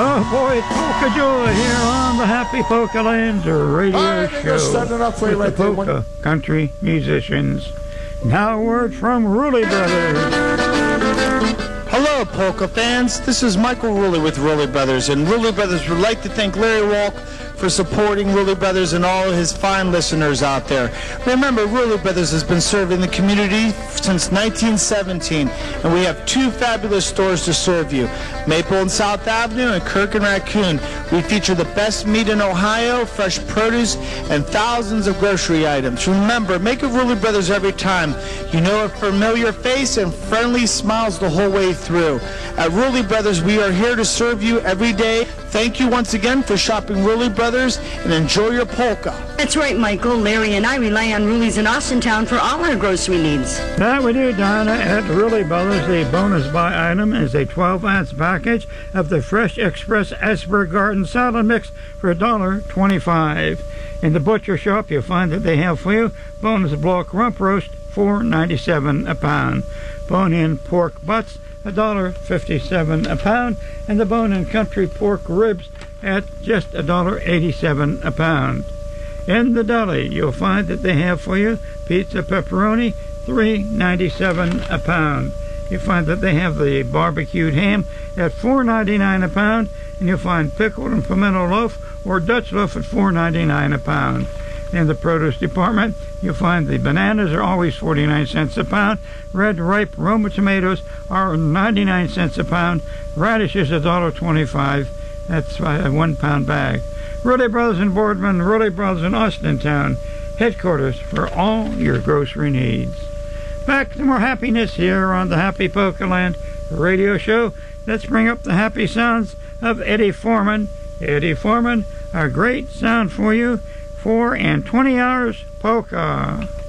Oh boy, it's Polka Joy here on the Happy Polka Land radio show with the polka country musicians. Now a word from Rulli Brothers. Hello, polka fans. This is Michael Rulli with Rulli Brothers, and Rulli Brothers would like to thank Larry Walk for supporting Rulli Brothers and all of his fine listeners out there. Remember, Rulli Brothers has been serving the community since 1917, and we have two fabulous stores to serve you, Maple and South Avenue and Kirk and Raccoon. We feature the best meat in Ohio, fresh produce, and thousands of grocery items. Remember, make a Rulli Brothers every time. You know a familiar face and friendly smiles the whole way through. At Rulli Brothers, we are here to serve you every day. Thank you once again for shopping Rulli Brothers, and enjoy your polka. That's right, Michael. Larry and I rely on Rulli's in Austintown for all our grocery needs. That we do, Donna. At Rulli Brothers, the bonus buy item is a 12-ounce package of the Fresh Express Asperg Garden Salad Mix for $1.25. In the butcher shop, you'll find that they have for you bonus block rump roast, $4.97 a pound. Bone-in pork butts, $1.57 a pound, and the bone-in country pork ribs at just $1.87 a pound. In the deli, you'll find that they have for you pizza pepperoni, $3.97 a pound. You'll find that they have the barbecued ham at $4.99 a pound, and you'll find pickled and pimento loaf or Dutch loaf at $4.99 a pound. In the produce department, you'll find the bananas are always 49 cents a pound. Red ripe Roma tomatoes are 99 cents a pound. Radishes $1.25. That's a 1 pound bag. Rulli Brothers in Boardman, Rulli Brothers in Austintown, headquarters for all your grocery needs. Back to more happiness here on the Happy Polka Land radio show. Let's bring up the happy sounds of Eddie Foreman. Eddie Foreman, a great sound for you. 4 and 20 hours polka.